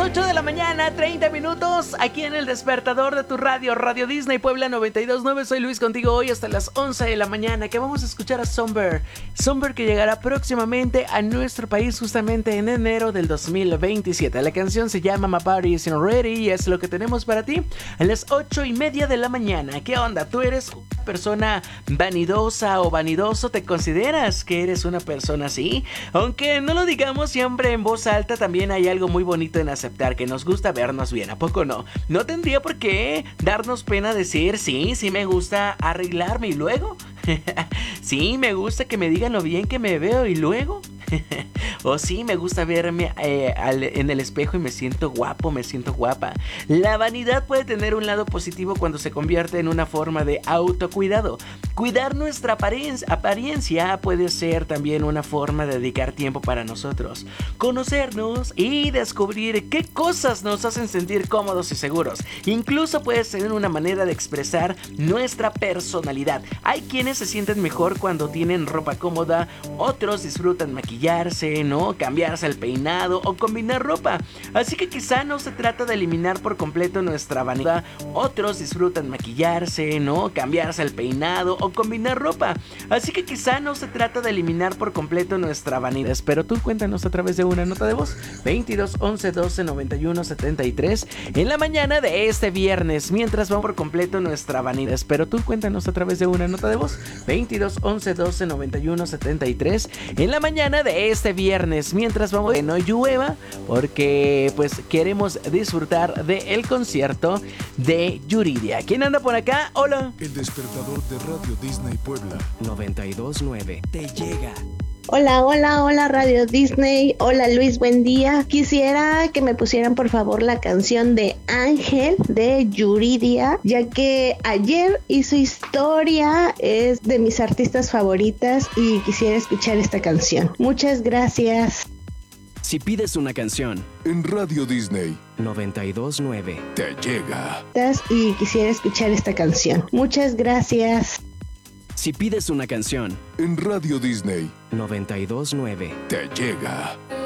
8 de la mañana, 30 minutos, aquí en el despertador de tu radio, Radio Disney Puebla 92.9. Soy Luis contigo hoy hasta las 11 de la mañana, que vamos a escuchar a Somber, que llegará próximamente a nuestro país justamente en enero del 2027. La canción se llama My Party Isn't Ready y es lo que tenemos para ti a las 8:30 de la mañana. ¿Qué onda? ¿Tú eres una persona vanidosa o vanidoso? ¿Te consideras que eres una persona así? Aunque no lo digamos siempre en voz alta, también hay algo muy bonito en aceptar que nos gusta vernos bien, ¿a poco no? No tendría por qué darnos pena decir, sí me gusta arreglarme y luego, sí me gusta que me digan lo bien que me veo y luego, o sí me gusta verme en el espejo y me siento guapo, me siento guapa. La vanidad puede tener un lado positivo cuando se convierte en una forma de autocuidado. Cuidar nuestra apariencia puede ser también una forma de dedicar tiempo para nosotros, conocernos y descubrir qué cosas nos hacen sentir cómodos y seguros. Incluso puede ser una manera de expresar nuestra personalidad. Hay quienes se sienten mejor cuando tienen ropa cómoda, otros disfrutan maquillarse, ¿no? Cambiarse el peinado o combinar ropa. Así que quizá no se trata de eliminar por completo nuestra vanidad. Otros disfrutan maquillarse, ¿no? Cambiarse el peinado o combinar ropa. Así que quizá no se trata de eliminar por completo nuestra vanidad. Pero tú cuéntanos a través de una nota de voz 22 11 12 91 73 en la mañana de este viernes, mientras vamos por completo nuestra vanidad. Pero tú cuéntanos a través de una nota de voz 22 11 12 91 73 en la mañana de este viernes, mientras vamos que no llueva, porque pues queremos disfrutar del concierto de Yuridia. ¿Quién anda por acá? Hola. El despertador de Radio Disney Puebla 92.9 te llega. Hola Radio Disney, hola Luis, buen día. Quisiera que me pusieran por favor la canción de Ángel de Yuridia, ya que ayer hizo historia, es de mis artistas favoritas y quisiera escuchar esta canción. Muchas gracias. Si pides una canción en Radio Disney 92.9 te llega. Y quisiera escuchar esta canción. Muchas gracias. Si pides una canción en Radio Disney 92.9 te llega.